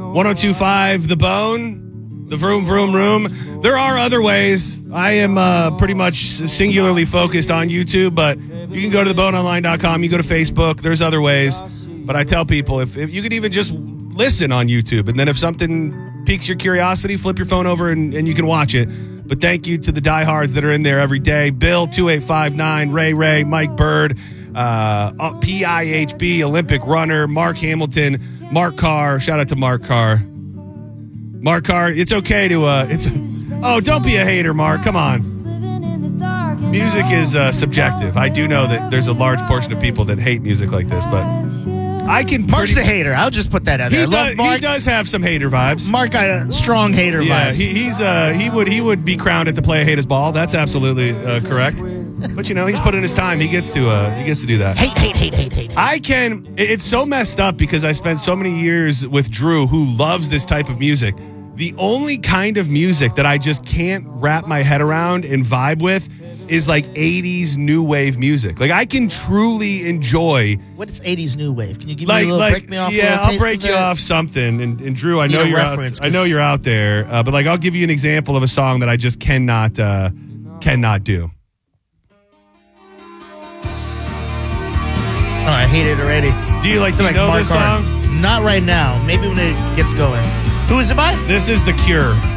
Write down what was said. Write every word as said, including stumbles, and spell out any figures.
one oh two point five The Bone, the Vroom Vroom Room. There are other ways. I am uh, pretty much singularly focused on YouTube, but you can go to the bone online dot com. You go to Facebook. There's other ways. But I tell people, if, if you could even just listen on YouTube, and then if something piques your curiosity, flip your phone over and, and you can watch it. But thank you to the diehards that are in there every day. Bill, two eight five nine, Ray Ray, Mike Bird, uh, P I H B, Olympic runner, Mark Hamilton, Mark Carr. Shout out to Mark Carr. Mark Carr, it's okay to, uh, it's, oh, don't be a hater, Mark. Come on. Music is uh, subjective. I do know that there's a large portion of people that hate music like this, but I can. Mark's pretty, a hater. I'll just put that out there. He, I love does, Mark. he does have some hater vibes. Mark got a strong hater yeah, vibes. He, he's uh, he would he would be crowned at the play hate his ball. That's absolutely uh, correct. But you know, he's put in his time. He gets to uh, he gets to do that. Hate, hate, hate, hate, hate. I can. It's so messed up because I spent so many years with Drew, who loves this type of music. The only kind of music that I just can't wrap my head around and vibe with is like eighties new wave music. Like I can truly enjoy. What is eighties new wave? Can you give like, me a little like, break me off? Yeah, a little I'll taste break of you that? off something. And, and Drew, I Need know a you're reference, out, I know you're out there, uh, but like I'll give you an example of a song that I just cannot uh, cannot do. Oh, I hate it already. Do you like It's do you like know Mark this Hart. song? Not right now. Maybe when it gets going. Who is it by? This is The Cure.